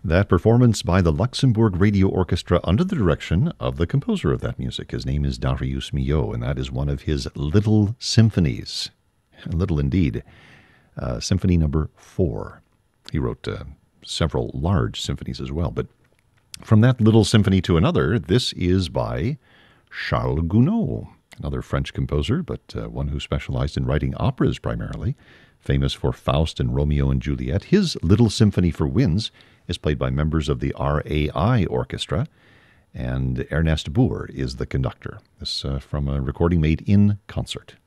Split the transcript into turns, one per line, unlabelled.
That performance by the Luxembourg Radio Orchestra under the direction of the composer of that music. His name is Darius Milhaud, and that is one of his little symphonies. Little indeed. Symphony number 4. He wrote several large symphonies as well. But from that little symphony to another, this is by Charles Gounod, another French composer, but one who specialized in writing operas primarily, famous for Faust and Romeo and Juliet. His Little Symphony for Winds is played by members of the RAI Orchestra, and Ernest Boer is the conductor. This from a recording made in concert.